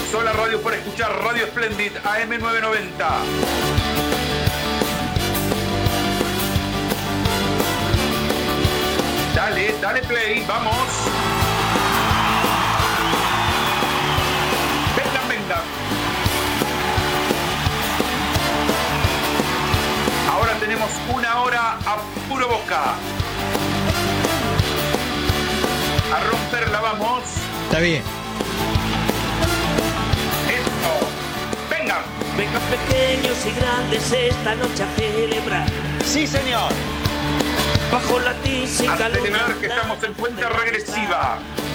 sola radio por escuchar Radio Splendid AM990. Dale play, vamos. Venga. Ahora tenemos una hora a puro Boca. A romperla, vamos. Está bien. Esto. Venga. Vengan pequeños y grandes esta noche a celebrar. Sí, señor. Bajo la tísica A celebrar que estamos en cuenta regresiva.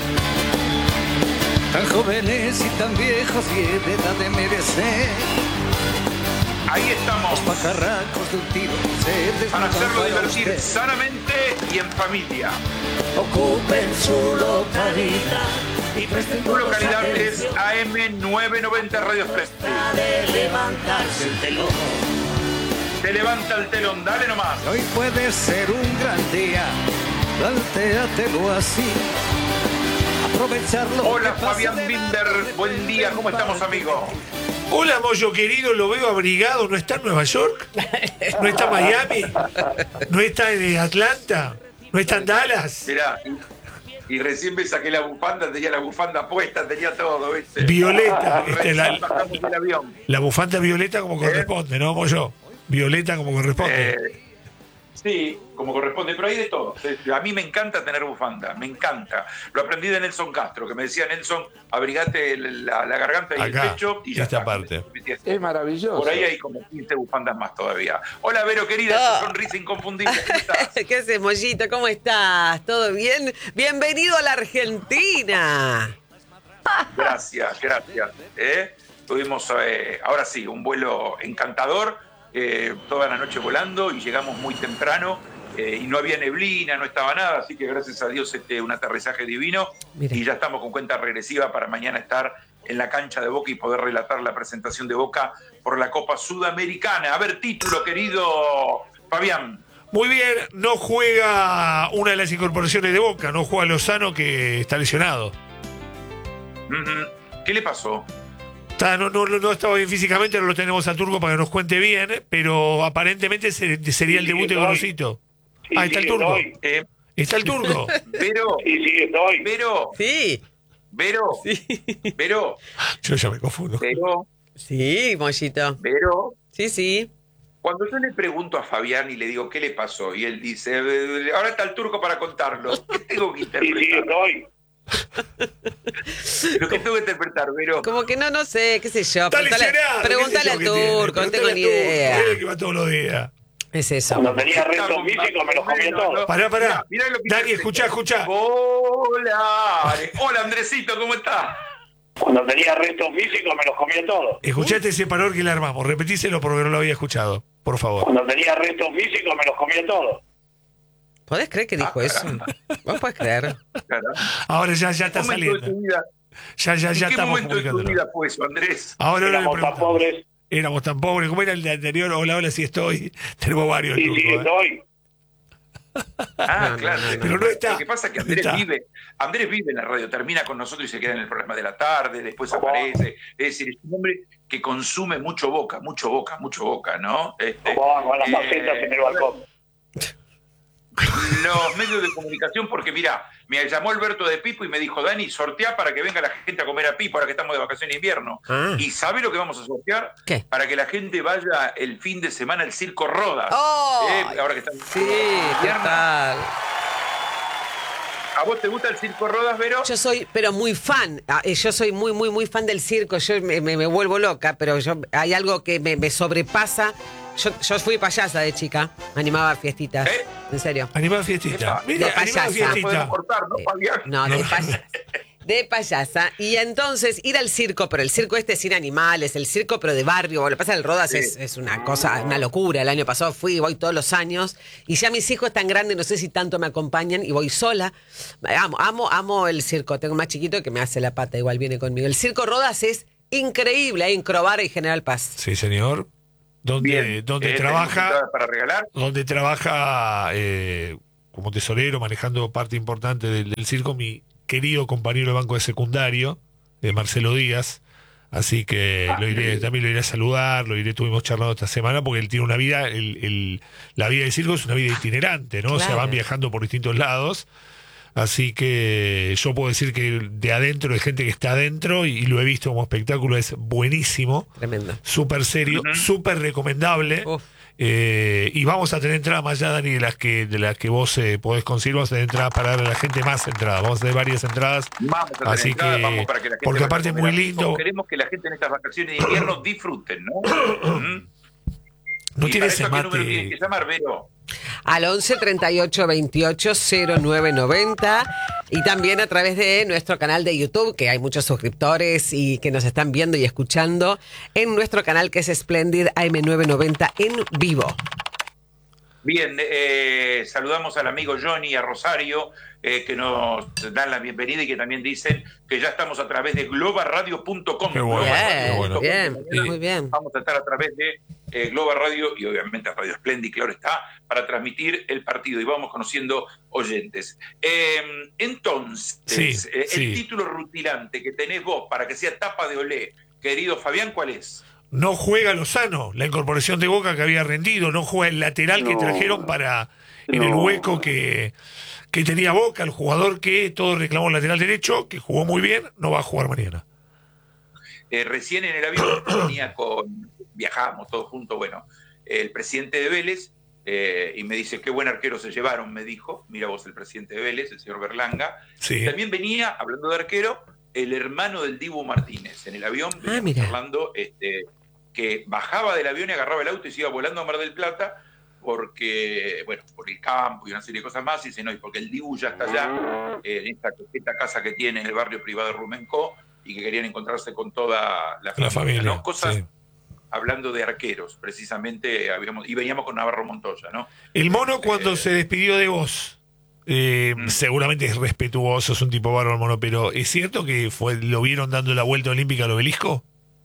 Tan jóvenes y tan viejos y de edad de merecer. Ahí estamos. Los pajarracos de un tiro se Para hacerlo desnudan divertir usted. sanamente y en familia. Ocupen su localidad y presten Tu localidad es AM990 Radio Splendid. de levantarse el telón. Te levanta el telón, dale nomás. Hoy puede ser un gran día, plantéatelo así. Aprovecharlo. Hola Fabián Binder, buen día, ¿cómo estamos, amigo? Hola, Moyo querido, lo veo abrigado. ¿No está en Nueva York? ¿No está en Miami? ¿No está en Atlanta? ¿No está en Dallas? Mirá, y recién me saqué la bufanda, tenía la bufanda puesta, tenía todo, ¿viste? Violeta. Recién bajamos del avión. La bufanda violeta como corresponde, ¿no, Moyo? Violeta como corresponde. Sí, como corresponde, pero hay de todo. A mí me encanta tener bufanda, me encanta. Lo aprendí de Nelson Castro, que me decía, Nelson, abrigate la garganta y Acá, el pecho y ya esta está. parte. Es maravilloso. Por ahí hay como 15 bufandas más todavía. Hola, Vero, querida, esa sonrisa inconfundible. ¿Cómo estás? ¿Qué haces, Mollito? ¿Cómo estás? ¿Todo bien? Bienvenido a la Argentina. Gracias. Tuvimos, ahora sí, un vuelo encantador, toda la noche volando y llegamos muy temprano y no había neblina, no estaba nada, así que gracias a Dios un aterrizaje divino. Mira. Y ya estamos con cuenta regresiva para mañana estar en la cancha de Boca y poder relatar la presentación de Boca por la Copa Sudamericana. A ver, título, querido Fabián. Muy bien, no juega una de las incorporaciones de Boca, no juega Lozano, que está lesionado. ¿Qué le pasó? No estaba bien físicamente, ahora lo tenemos a Turco para que nos cuente bien, pero aparentemente sería el debut de Gorosito. Sí, Está el Turco. Está el Turco. Vero, Sí, estoy. Vero, Sí. Vero, Vero, Yo ya me confundo. Sí, Mollito. Vero. Sí. Cuando yo le pregunto a Fabián y le digo qué le pasó, y él dice, ahora está el Turco para contarlo, ¿qué tengo que Sí, interpretar? estoy. ¿Pero qué tengo que interpretar, Vero? Como que no sé, qué sé yo. Está lesionado. Pregúntale al ¿qué sé yo qué tiene? Turco, no tengo Preguntale ni al Turco, idea. él que va todos los días. Es eso. Cuando tenía restos físicos me los comí todos. Pará. Mirá lo que Dani, dice. escuchá. Hola, Andresito, ¿cómo estás? Cuando tenía restos físicos me los comí todos. Escuchaste ese separador que le armamos. Repetíselo porque no lo había escuchado. Por favor. Cuando tenía restos físicos me los comí todos. ¿Podés creer que dijo eso? ¿Vos podés creer? Ahora ya está ¿Qué momento de saliendo. tu vida? Ya ¿En qué estamos momento de tu comunicándolo. vida fue eso, Andrés? Ahora le Éramos tan preguntamos. pobres. Éramos tan pobres. ¿Cómo era el de anterior? Hola, sí estoy. Tenemos varios. Sí, Turco, estoy. Claro. Pero no está. Lo que pasa es que No está. Andrés vive en la radio, termina con nosotros y se queda en el programa de la tarde, después aparece. Es decir, es un hombre que consume mucho Boca, ¿no? Con las macetas en el balcón. Los medios de comunicación, porque mirá, me llamó Alberto de Pipo y me dijo, Dani, sortea para que venga la gente a comer a Pipo, ahora que estamos de vacaciones de invierno. Ah. ¿Y sabe lo que vamos a sortear? ¿Qué? Para que la gente vaya el fin de semana al Circo Rodas. ¡Oh! Ahora que estamos Sí, invierno. total. ¿A vos te gusta el Circo Rodas, Vero? Yo soy, pero muy fan. Yo soy muy fan del circo. Yo me vuelvo loca, pero hay algo que me sobrepasa. Yo fui payasa de chica, animaba fiestitas. En serio. Animada fiestita. Epa, Mira, de animada payasa. No podemos fiestita. cortar, ¿no, Fabián? No, de payasa. Y entonces ir al circo, pero el circo sin animales, el circo pero de barrio. Bueno, lo que pasa, el Rodas Sí. es una cosa, una locura. El año pasado voy todos los años. Y ya mis hijos están grandes, no sé si tanto me acompañan y voy sola. Amo el circo. Tengo un más chiquito que me hace la pata, igual viene conmigo. El circo Rodas es increíble, en Crobar y General Paz. Sí, señor. Donde ¿Tenés trabaja. entradas para regalar? Donde trabaja como tesorero, manejando parte importante del circo, mi querido compañero de banco de secundario, Marcelo Díaz, Así que también lo iré a saludar, estuvimos charlando esta semana, porque él tiene una vida, la vida del circo es una vida itinerante, ¿no? Claro. O sea, van viajando por distintos lados. Así que yo puedo decir que de adentro, de gente que está adentro, y lo he visto como espectáculo, es buenísimo. Tremendo. Súper serio, súper recomendable. Uf. Y vamos a tener entradas más allá, Dani, de las que vos podés conseguir. Vamos a tener entradas para darle a la gente más entradas. Vamos a tener varias entradas. Vamos a tener Así entradas, que, vamos para que la gente porque vaya aparte a es comer muy algo. lindo. Queremos que la gente en estas vacaciones de invierno disfruten, ¿no? No ¿Y tiene para ese eso qué número tienen mate. que llamar, Vero? Al 11 38 28 09 90 y también a través de nuestro canal de YouTube, que hay muchos suscriptores y que nos están viendo y escuchando en nuestro canal, que es Splendid AM990 en vivo. Bien, saludamos al amigo Johnny y a Rosario, que nos dan la bienvenida y que también dicen que ya estamos a través de globalradio.com. Qué bueno, Bien, bueno. bien, Sí. muy bien. Vamos a estar a través de Global Radio y obviamente Radio Splendid, claro está, para transmitir el partido y vamos conociendo oyentes. Entonces, Sí, el sí. título rutilante que tenés vos para que sea tapa de olé, querido Fabián, ¿cuál es? No juega Lozano, la incorporación de Boca que había rendido, no juega el lateral que trajeron en el hueco que tenía Boca, el jugador que todos reclamó lateral derecho, que jugó muy bien, no va a jugar mañana. Recién en el avión viajábamos todos juntos, bueno, el presidente de Vélez, y me dice, qué buen arquero se llevaron, me dijo, mira vos, el presidente de Vélez, el señor Berlanga. Sí. También venía, hablando de arquero, el hermano del Dibu Martínez. En el avión veníamos mira. hablando que bajaba del avión y agarraba el auto y se iba volando a Mar del Plata porque, bueno, por el campo y una serie de cosas más, y dice, no, y porque el Dibu ya está allá, en esta casa que tiene en el barrio privado de Rumencó, y que querían encontrarse con toda la familia, ¿no? Cosas, sí. Hablando de arqueros, precisamente, y veníamos con Navarro Montoya, ¿no? El mono cuando se despidió de vos, seguramente es respetuoso, es un tipo bárbaro el mono, pero ¿es cierto que lo vieron dando la vuelta olímpica al obelisco?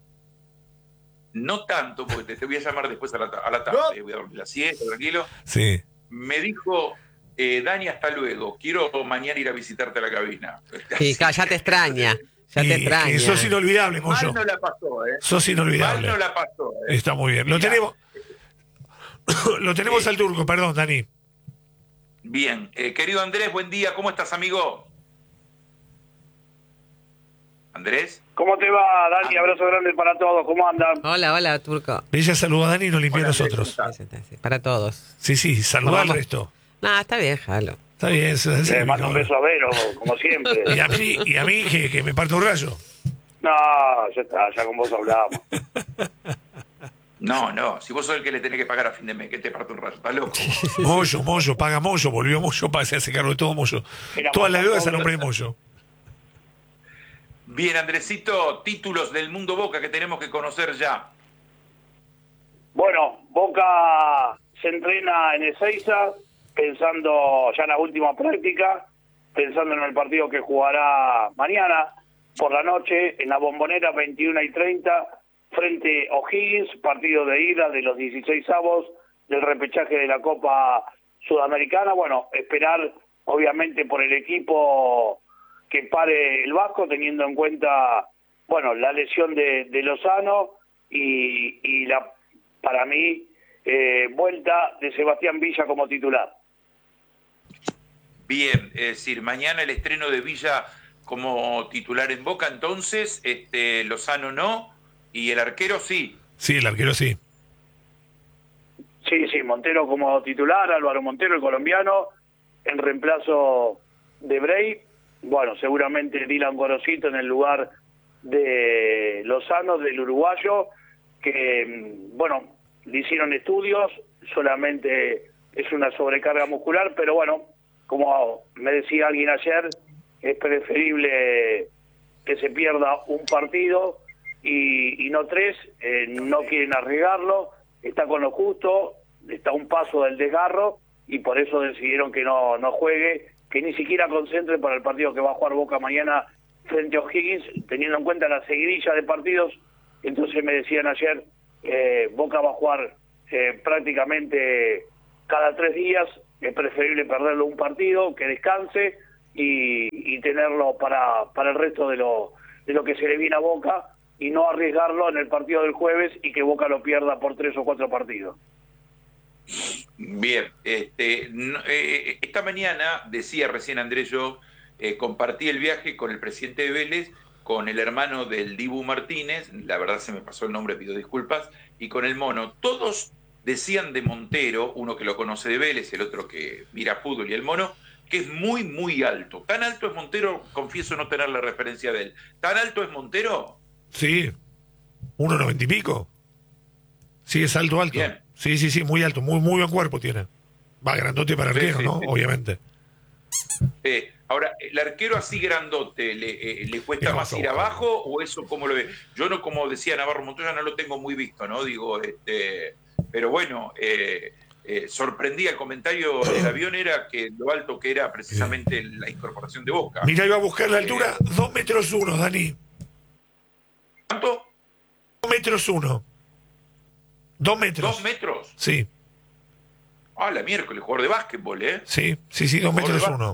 No tanto, porque te voy a llamar después a la tarde, voy a dormir la siesta, tranquilo. Sí. Me dijo, Dani, hasta luego, quiero mañana ir a visitarte a la cabina. Sí, ya te extraña. Ya te extraña. Sos inolvidable, Moyo. Mal no la pasó, Sos inolvidable. Mal no la pasó, Está muy bien. Mirá. Lo tenemos al turco, perdón, Dani. Bien, querido Andrés, buen día, ¿cómo estás, amigo? ¿Andrés? ¿Cómo te va, Dani? Abrazo grande para todos. ¿Cómo andan? Hola, Turco. Ella saluda a Dani y nos limpió a Hola, nosotros. Andrés, Sí, para todos. Sí, saluda al Vamos. resto. No, está bien, jalo. Está bien. Le mando un beso a Vero, como siempre. Y a mí que me parto un rayo. No, ya está, ya con vos hablamos. No, si vos sos el que le tenés que pagar a fin de mes, que te parto un rayo, ¿estás loco? Moyo, paga Moyo, volvió Moyo para hacerse cargo de todo Moyo. Mira, Todas las Moyo, deudas a nombre de Moyo. Bien, Andresito, títulos del mundo Boca que tenemos que conocer ya. Bueno, Boca se entrena en Ezeiza, pensando ya en la última práctica, pensando en el partido que jugará mañana por la noche en la Bombonera 21:30 frente a O'Higgins, partido de ida de los 16avos del repechaje de la Copa Sudamericana. Bueno, esperar obviamente por el equipo que pare el Vasco, teniendo en cuenta, bueno, la lesión de Lozano y la, para mí, vuelta de Sebastián Villa como titular. Bien, es decir, mañana el estreno de Villa como titular en Boca, entonces, Lozano no, y el arquero sí. Sí, el arquero sí. Sí, Montero como titular, Álvaro Montero, el colombiano, en reemplazo de Brey. Bueno, seguramente Dylan Gorosito en el lugar de Lozano, del uruguayo, que, bueno, le hicieron estudios, solamente es una sobrecarga muscular, pero bueno, como me decía alguien ayer, es preferible que se pierda un partido y no tres, no quieren arriesgarlo, está con lo justo, está a un paso del desgarro y por eso decidieron que no juegue, que ni siquiera concentre para el partido que va a jugar Boca mañana frente a O'Higgins, teniendo en cuenta la seguidilla de partidos. Entonces me decían ayer, Boca va a jugar prácticamente cada 3 días, es preferible perderlo un partido, que descanse y tenerlo para el resto de lo que se le viene a Boca, y no arriesgarlo en el partido del jueves y que Boca lo pierda por 3 o 4 partidos. Bien, esta mañana, decía recién Andrés, yo compartí el viaje con el presidente de Vélez, con el hermano del Dibu Martínez, la verdad se me pasó el nombre, pido disculpas, y con el Mono. Todos decían de Montero, uno que lo conoce de Vélez, el otro que mira fútbol, y el Mono, que es muy, muy alto. ¿Tan alto es Montero? Confieso no tener la referencia de él. ¿Tan alto es Montero? Sí, 1,90 y pico. Sí, es alto. Bien. Sí, muy alto, muy buen cuerpo tiene. Va grandote para arquero, Sí, ¿no? sí. Obviamente. Ahora, ¿el arquero así grandote le cuesta más ir abajo o eso cómo lo ve? Yo no, como decía Navarro Montoya, no lo tengo muy visto, ¿no? Digo, pero bueno, sorprendía el comentario del avión, era que lo alto que era precisamente la incorporación de Boca. Mirá, iba a buscar la altura, 2 metros 1, Dani. ¿Cuánto? 2 metros 1. 2 metros. ¿2 metros? Sí, La miércoles, jugador de básquetbol, ¿eh? sí, 2 metros 1.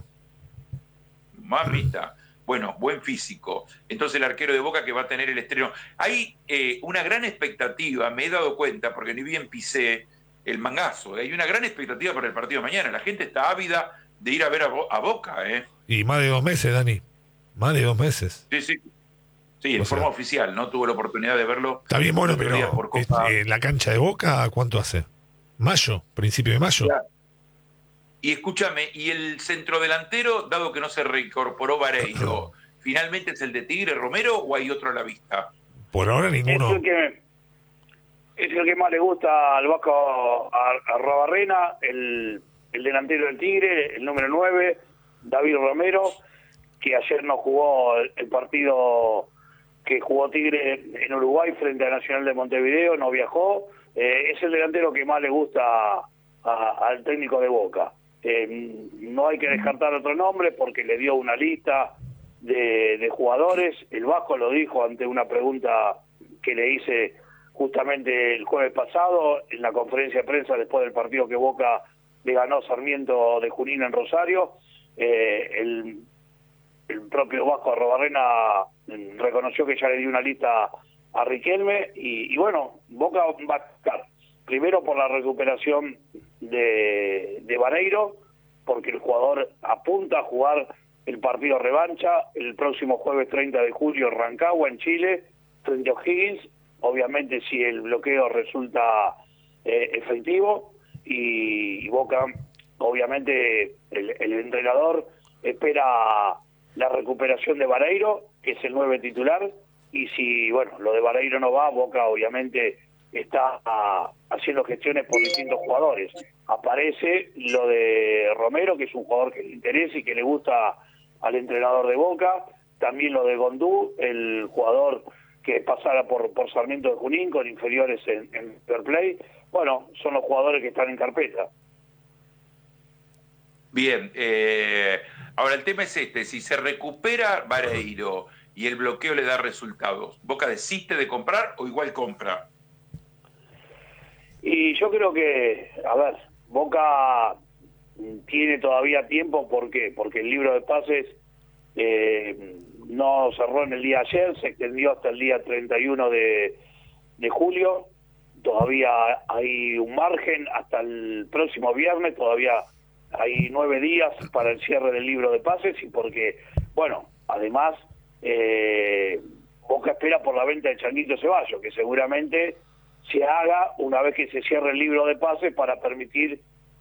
Mamita. Bueno, buen físico. Entonces el arquero de Boca que va a tener el estreno. Hay una gran expectativa, me he dado cuenta, porque ni bien pisé el mangazo. Hay una gran expectativa para el partido de mañana. La gente está ávida de ir a ver a Boca, ¿eh? Y más de 2 meses, Dani. Más de 2 meses. Sí, sí. Sí, en forma oficial, ¿no? Tuve la oportunidad de verlo. Está bien, bueno, otro día pero por Copa. la cancha de Boca, ¿cuánto hace? ¿Mayo? ¿Principio de mayo? Claro. Y escúchame, ¿y el centrodelantero, dado que no se reincorporó Vareiro, finalmente es el de Tigre Romero o hay otro a la vista? Por ahora ninguno. Es el que más le gusta al Vasco, a Rabarrena, el delantero del Tigre, el número 9, David Romero, que ayer no jugó el partido que jugó Tigre en Uruguay frente a Nacional de Montevideo, no viajó. Es el delantero que más le gusta al técnico de Boca. No hay que descartar otro nombre porque le dio una lista de jugadores. El Vasco lo dijo ante una pregunta que le hice justamente el jueves pasado en la conferencia de prensa después del partido que Boca le ganó Sarmiento de Junín en Rosario. El propio Vasco Arrobarrena reconoció que ya le dio una lista a Riquelme y bueno, Boca va a estar primero por la recuperación de Vareiro, porque el jugador apunta a jugar el partido revancha el próximo jueves 30 de julio en Rancagua, en Chile, frente a O'Higgins, obviamente si el bloqueo resulta efectivo, y Boca, obviamente el entrenador espera la recuperación de Vareiro, que es el 9 titular, y si, bueno, lo de Vareiro no va, Boca obviamente está haciendo gestiones por distintos jugadores. Aparece lo de Romero, que es un jugador que le interesa y que le gusta al entrenador de Boca, también lo de Gondú, el jugador que pasara por Sarmiento de Junín con inferiores en Fair Play. Bueno, son los jugadores que están en carpeta. Bien, ahora el tema es si se recupera Vareiro y el bloqueo le da resultados, ¿Boca desiste de comprar o igual compra? Y yo creo que, a ver, Boca tiene todavía tiempo, ¿por qué? Porque el libro de pases no cerró en el día de ayer, se extendió hasta el día 31 de julio, todavía hay un margen hasta el próximo viernes, todavía hay 9 días para el cierre del libro de pases, y porque, bueno, además, Boca espera por la venta de Changuito Ceballos, que seguramente se haga una vez que se cierre el libro de pases para permitir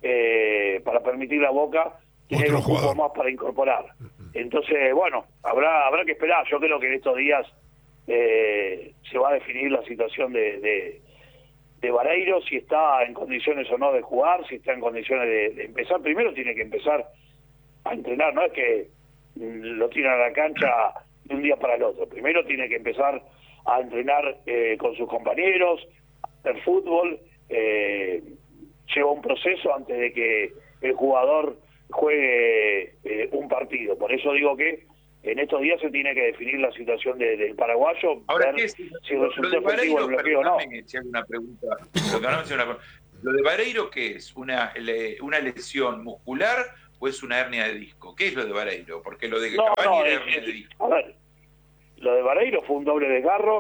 a Boca tener un cupo más para incorporar. Entonces, bueno, habrá que esperar. Yo creo que en estos días se va a definir la situación de Vareiro, si está en condiciones o no de jugar, si está en condiciones de empezar. Primero tiene que empezar a entrenar, no es que lo tiran a la cancha de un día para el otro. Primero tiene que empezar a entrenar con sus compañeros, el fútbol, lleva un proceso antes de que el jugador juegue un partido. Por eso digo que en estos días se tiene que definir la situación del paraguayo. Ahora, ver si resultó efectivo el bloqueo o no. Si hago una pregunta, lo de Vareiro, ¿qué es? ¿Una lesión muscular o es una hernia de disco? ¿Qué es lo de Vareiro? Porque lo de Cavani era hernia de disco. A ver, lo de Vareiro fue un doble desgarro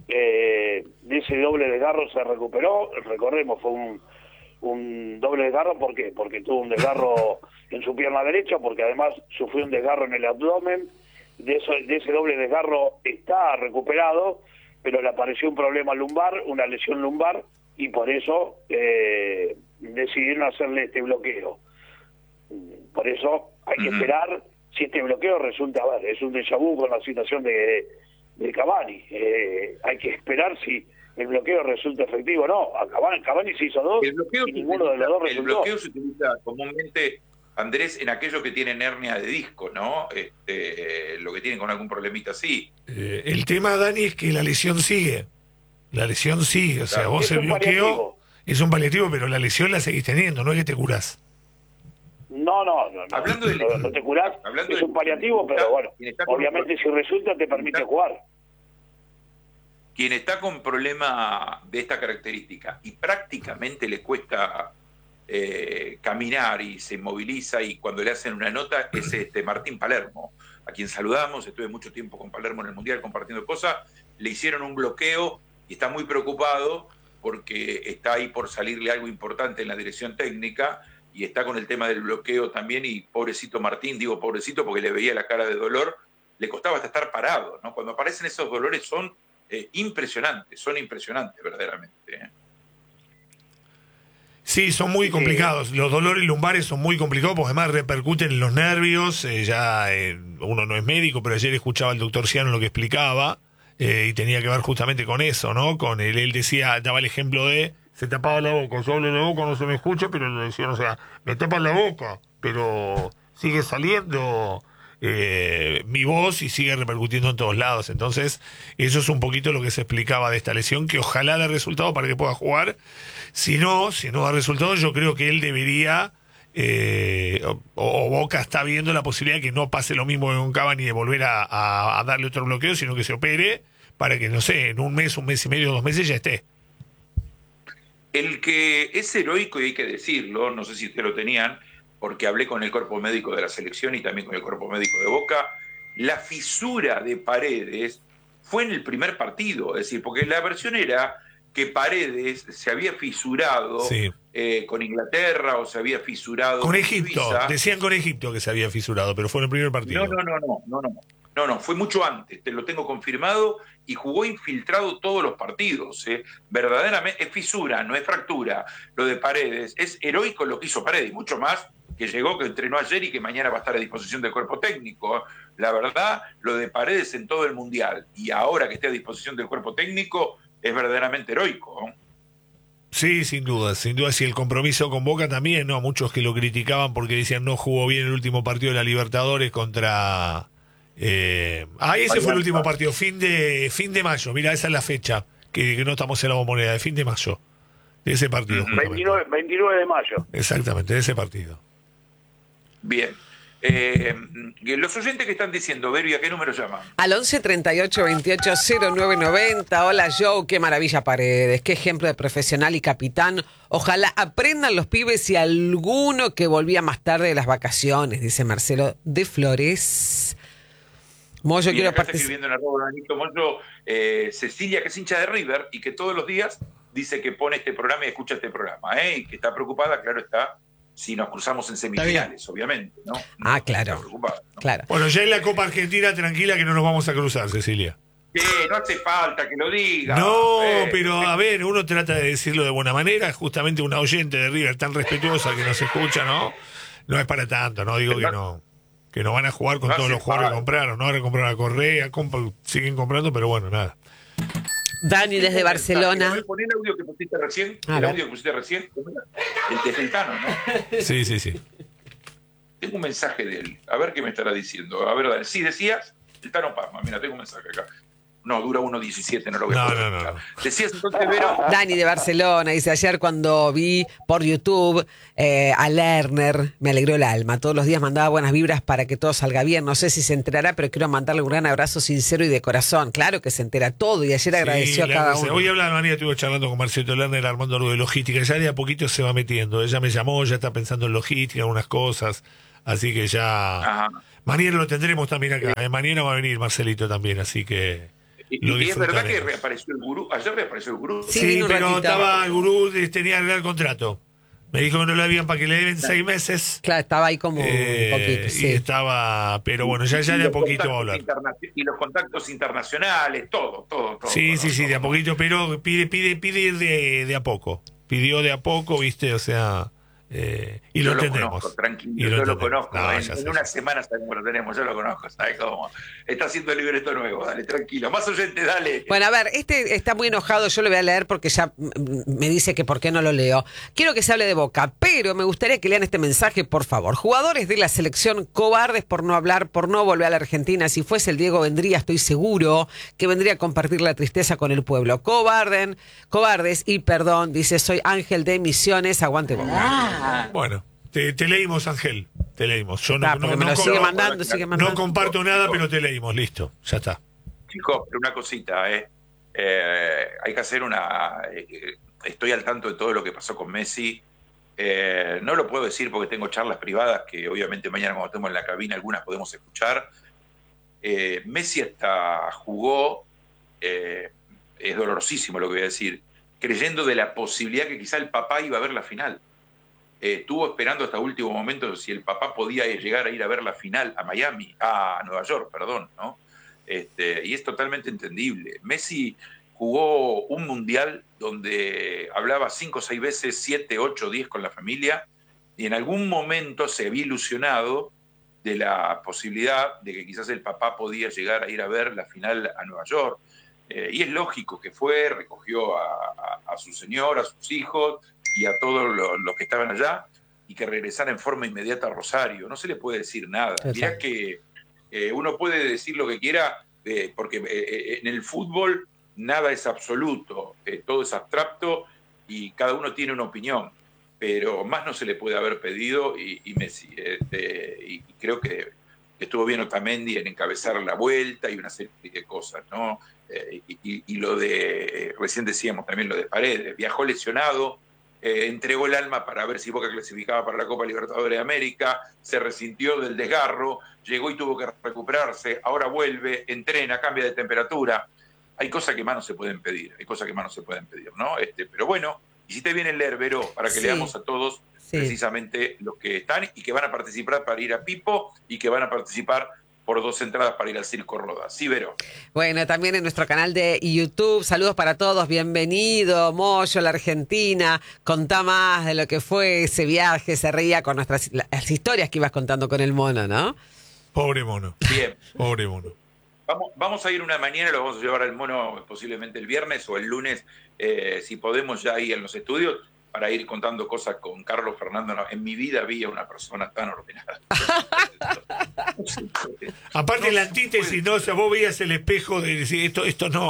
de ese doble desgarro se recuperó. Recordemos, fue un doble desgarro. ¿Por qué? Porque tuvo un desgarro en su pierna derecha, porque además sufrió un desgarro en el abdomen. De ese doble desgarro está recuperado, pero le apareció un problema lumbar, una lesión lumbar, y por eso decidieron hacerle este bloqueo. Por eso hay que esperar si este bloqueo resulta, a ver, es un déjà vu con la situación de Cavani. Hay que esperar si el bloqueo resulta efectivo o no. A Cavani se hizo dos y ninguno de los dos resultó. El bloqueo se utiliza comúnmente, Andrés, en aquellos que tienen hernia de disco, ¿no? Lo que tienen con algún problemita así. El tema, Dani, es que la lesión sigue. La lesión sigue. O sea, Claro. vos Es el un bloqueo paliativo. es un paliativo, pero la lesión la seguís teniendo, no es que te curás. No. Hablando de no te curás, hablando es de- un paliativo, quien pero está- bueno, quien está con obviamente si resulta te permite jugar. Quien está con problema de esta característica y prácticamente le cuesta caminar y se inmoviliza, y cuando le hacen una nota, es Martín Palermo, a quien saludamos. Estuve mucho tiempo con Palermo en el Mundial compartiendo cosas. Le hicieron un bloqueo y está muy preocupado porque está ahí por salirle algo importante en la dirección técnica, y está con el tema del bloqueo también. Y pobrecito Martín, digo pobrecito porque le veía la cara de dolor, le costaba hasta estar parado, ¿no? Cuando aparecen esos dolores son impresionantes verdaderamente. Sí, son muy complicados. Los dolores lumbares son muy complicados porque además repercuten en los nervios. Uno no es médico, pero ayer escuchaba al doctor Ciano lo que explicaba, y tenía que ver justamente con eso, ¿no? Él decía, daba el ejemplo de, se tapaba la boca, yo hablo de la boca, no se me escucha, pero le decían, o sea, me tapan la boca, pero sigue saliendo mi voz y sigue repercutiendo en todos lados. Entonces, eso es un poquito lo que se explicaba de esta lesión, que ojalá dé resultado para que pueda jugar. Si no da resultado, yo creo que él debería, o Boca está viendo la posibilidad de que no pase lo mismo con Cavani, de volver a darle otro bloqueo, sino que se opere para que, no sé, en un mes y medio, 2 meses ya esté. El que es heroico, y hay que decirlo, no sé si ustedes lo tenían, porque hablé con el cuerpo médico de la selección y también con el cuerpo médico de Boca, la fisura de Paredes fue en el primer partido. Es decir, porque la versión era que Paredes se había fisurado Sí. con Inglaterra, o se había fisurado Con Egipto, Suiza. decían con Egipto que se había fisurado, pero fue en el primer partido. No, fue mucho antes, te lo tengo confirmado, y jugó infiltrado todos los partidos. Verdaderamente es fisura, no es fractura. Lo de Paredes es heroico, lo que hizo Paredes, mucho más que llegó, que entrenó ayer y que mañana va a estar a disposición del cuerpo técnico. La verdad, lo de Paredes en todo el Mundial y ahora que esté a disposición del cuerpo técnico es verdaderamente heroico. Sí, sin duda, sí, el compromiso con Boca también, ¿no? Muchos que lo criticaban porque decían no jugó bien el último partido de la Libertadores contra... ese fue el último partido, fin de mayo, mira, esa es la fecha, que no estamos en la Bombonera, de fin de mayo, de ese partido. 29 de mayo. Exactamente, de ese partido. Bien. Los oyentes que están diciendo, Vero, ¿y a qué número llaman? Al 11 38 28 09 90. Hola, Joe, qué maravilla Paredes, qué ejemplo de profesional y capitán. Ojalá aprendan los pibes y alguno que volvía más tarde de las vacaciones, dice Marcelo de Flores. Moyo, Bien, quiero acá está participar. escribiendo en arroba Danito Moyo, Cecilia, que es hincha de River y que todos los días dice que pone este programa y escucha este programa, y que está preocupada, claro está, si nos cruzamos en semifinales, obviamente, ¿no? Claro. Está preocupada, ¿no? Claro. Bueno, ya en la Copa Argentina, tranquila que no nos vamos a cruzar, Cecilia. No hace falta que lo diga. No, pero a ver, uno trata de decirlo de buena manera, justamente una oyente de River tan respetuosa que nos escucha, ¿no? No es para tanto, no digo que no van a jugar con No todos hace los jugadores que falta. compraron, no van a comprar a Correa, siguen comprando, pero bueno, nada. Dani desde Barcelona. Poné el audio que pusiste recién, A el ver. audio que pusiste recién, el de Feltano, ¿no? Sí. Tengo un mensaje de él, a ver qué me estará diciendo. A ver, dale. Sí, decías, Feltano Pazman, mira, tengo un mensaje acá. No, dura 1.17, no lo voy a poder escuchar. Decías entonces, Vero. Dani de Barcelona dice, ayer cuando vi por YouTube a Lerner, me alegró el alma. Todos los días mandaba buenas vibras para que todo salga bien. No sé si se enterará, pero quiero mandarle un gran abrazo sincero y de corazón. Claro que se entera todo y ayer agradeció a cada uno. Hoy habla de manera, estuve charlando con Marcelo Lerner, armando algo de logística, ya de a poquito se va metiendo. Ella me llamó, ya está pensando en logística, algunas cosas, así que ya... Ajá. Mañana lo tendremos también acá. Mañana va a venir Marcelito también, así que... Y es verdad que reapareció el gurú. Ayer reapareció el gurú. Sí, pero estaba el gurú, tenía el contrato. Me dijo que no lo habían para que le den 6 meses. Claro, estaba ahí como un poquito. Sí. Y estaba, pero bueno, ya de a poquito va a hablar. Y los contactos internacionales, todo. Sí, de a poquito, pero pide ir de a poco. Pidió de a poco, ¿viste? O sea, y lo entendemos. Conozco, tranquilo, yo lo conozco. En una semana sabemos lo tenemos, yo lo conozco, ¿sabes cómo? Está haciendo el libreto nuevo, dale, tranquilo. Más oyentes, dale. Bueno, a ver, este está muy enojado, yo lo voy a leer porque ya me dice que por qué no lo leo. Quiero que se hable de Boca, pero me gustaría que lean este mensaje, por favor. Jugadores de la selección cobardes por no hablar, por no volver a la Argentina. Si fuese el Diego vendría, estoy seguro que vendría a compartir la tristeza con el pueblo. Cobardes y perdón, dice, soy Ángel de Misiones, aguante Boca. Bueno, te leímos, Ángel, te leímos. Yo sigue mandando. No comparto nada, pero te leímos, listo, ya está. Chicos, pero una cosita, hay que hacer estoy al tanto de todo lo que pasó con Messi. No lo puedo decir porque tengo charlas privadas que obviamente mañana cuando estemos en la cabina algunas podemos escuchar. Messi hasta jugó, es dolorosísimo lo que voy a decir, creyendo de la posibilidad que quizá el papá iba a ver la final. Estuvo esperando hasta último momento si el papá podía llegar a ir a ver la final a Nueva York, perdón, ¿no? Y es totalmente entendible. Messi jugó un mundial donde hablaba 5 o 6 veces, 7, 8, 10 con la familia, y en algún momento se había ilusionado de la posibilidad de que quizás el papá podía llegar a ir a ver la final a Nueva York. Y es lógico que fue, recogió a su señora, a sus hijos y a todos los que estaban allá, y que regresara en forma inmediata a Rosario. No se le puede decir nada. Mirá que uno puede decir lo que quiera, porque en el fútbol nada es absoluto, todo es abstracto y cada uno tiene una opinión, pero más no se le puede haber pedido, y Messi, y creo que estuvo bien Otamendi en encabezar la vuelta y una serie de cosas, ¿no? Y lo de, recién decíamos también lo de Paredes, viajó lesionado, entregó el alma para ver si Boca clasificaba para la Copa Libertadores de América, se resintió del desgarro, llegó y tuvo que recuperarse, ahora vuelve, entrena, cambia de temperatura. Hay cosas que más no se pueden pedir, ¿no? Pero bueno, hiciste bien en leer, Vero, para que leamos a todos precisamente los que están y que van a participar para ir a Pipo y que van a participar por 2 entradas para ir al Circo Roda. Sí, Vero. Bueno, también en nuestro canal de YouTube, saludos para todos, bienvenido, Moyo, la Argentina, contá más de lo que fue ese viaje, se reía con las historias que ibas contando con el mono, ¿no? Pobre mono. Bien. Pobre mono. Vamos a ir una mañana, lo vamos a llevar al mono posiblemente el viernes o el lunes, si podemos ya ir en los estudios, para ir contando cosas con Carlos Fernando. No, en mi vida había una persona tan ordenada. Aparte la antítesis, ¿no? O sea, vos veías el espejo de decir esto no,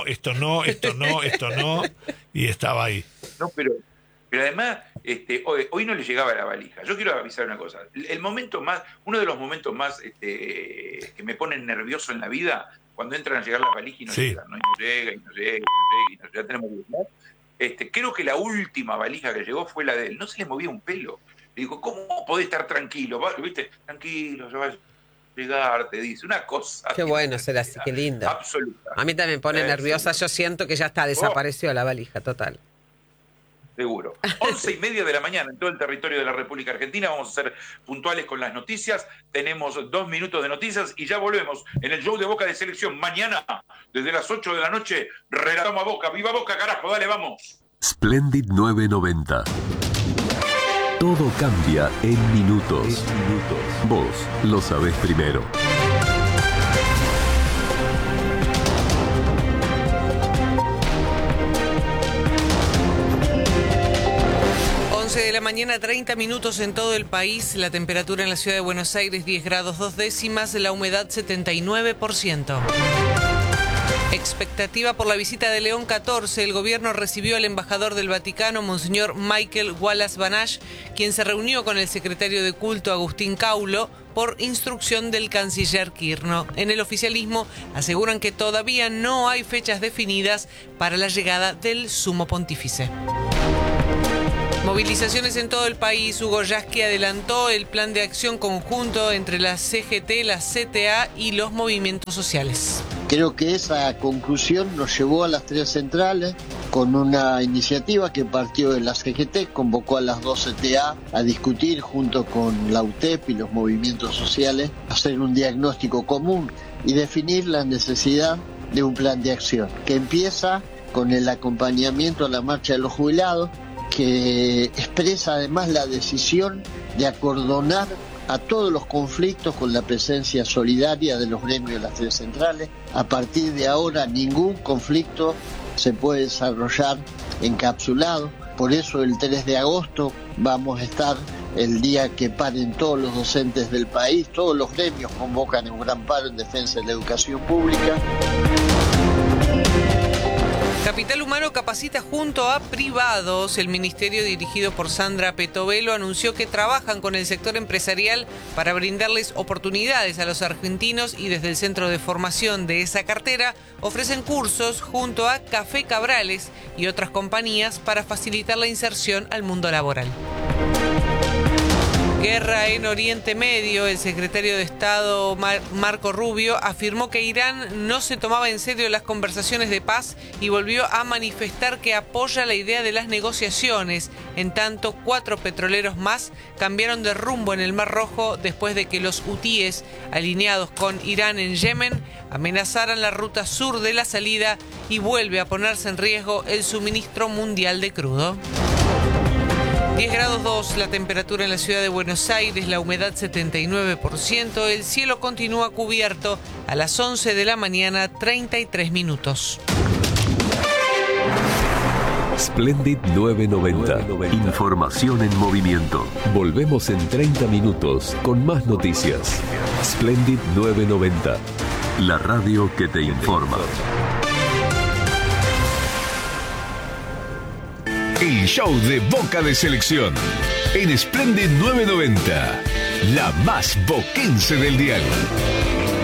y estaba ahí. No, pero además, hoy no le llegaba la valija. Yo quiero avisar una cosa. Uno de los momentos más que me ponen nervioso en la vida, cuando entran a llegar las valijas y no llegan, ¿no? Y no llega, ya tenemos que llegar. Creo que la última valija que llegó fue la de él. No se le movía un pelo. Le digo, ¿cómo podés estar tranquilo? ¿Viste? Tranquilo, yo voy a llegar, te dice. Una cosa. Qué bueno ser así, qué lindo. Absoluta. A mí también me pone nerviosa. Yo siento que ya está, desapareció la valija, total. Seguro. 11:30 de la mañana en todo el territorio de la República Argentina. Vamos a ser puntuales con las noticias. Tenemos 2 minutos de noticias y ya volvemos en el show de Boca de Selección. Mañana, desde las 8 de la noche, relatamos a Boca. ¡Viva Boca, carajo! Dale, vamos. Splendid 990. Todo cambia en minutos. Vos lo sabés primero. De la mañana, 30 minutos en todo el país. La temperatura en la ciudad de Buenos Aires, 10 grados 2 décimas. La humedad, 79%. Expectativa por la visita de León XIV. El gobierno recibió al embajador del Vaticano, Monseñor Michael Wallace Banash, quien se reunió con el secretario de culto, Agustín Caulo, por instrucción del canciller Kirchner. En el oficialismo aseguran que todavía no hay fechas definidas para la llegada del sumo pontífice. Movilizaciones en todo el país. Hugo Yasky adelantó el plan de acción conjunto entre la CGT, la CTA y los movimientos sociales. Creo que esa conclusión nos llevó a las 3 centrales con una iniciativa que partió de la CGT, convocó a las 2 CTA a discutir junto con la UTEP y los movimientos sociales, hacer un diagnóstico común y definir la necesidad de un plan de acción que empieza con el acompañamiento a la marcha de los jubilados, que expresa además la decisión de acordonar a todos los conflictos con la presencia solidaria de los gremios de las 3 centrales. A partir de ahora ningún conflicto se puede desarrollar encapsulado, por eso el 3 de agosto vamos a estar el día que paren todos los docentes del país, todos los gremios convocan un gran paro en defensa de la educación pública. Capital Humano capacita junto a privados. El ministerio dirigido por Sandra Petovelo anunció que trabajan con el sector empresarial para brindarles oportunidades a los argentinos y desde el centro de formación de esa cartera ofrecen cursos junto a Café Cabrales y otras compañías para facilitar la inserción al mundo laboral. Guerra en Oriente Medio. El secretario de Estado Marco Rubio afirmó que Irán no se tomaba en serio las conversaciones de paz y volvió a manifestar que apoya la idea de las negociaciones. En tanto, 4 petroleros más cambiaron de rumbo en el Mar Rojo después de que los hutíes, alineados con Irán en Yemen, amenazaran la ruta sur de la salida y vuelve a ponerse en riesgo el suministro mundial de crudo. 10 grados 2 la temperatura en la ciudad de Buenos Aires, la humedad 79%, el cielo continúa cubierto a las 11 de la mañana, 33 minutos. Splendid 990. Información en movimiento. Volvemos en 30 minutos con más noticias. Splendid 990. La radio que te informa. El show de Boca de Selección en Splendid 990, la más boquense del dial.